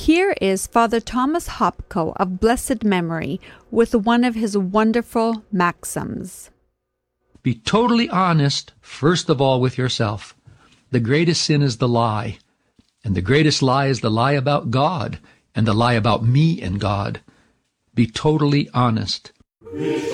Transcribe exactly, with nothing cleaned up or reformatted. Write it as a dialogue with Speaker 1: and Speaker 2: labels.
Speaker 1: Here is Father Thomas Hopko of blessed memory with one of his wonderful maxims.
Speaker 2: Be totally honest, first of all, with yourself. The greatest sin is the lie, and the greatest lie is the lie about God, and the lie about me and God. Be totally honest.